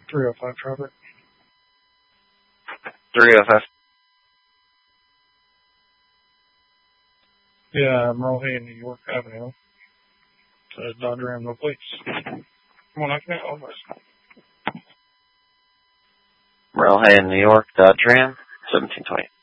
305 traffic. 305. Yeah, Merle, New York Avenue. Dodge Ram, no plates. Come on, I can't almost. Merle, New York, Dodge Ram, 1720.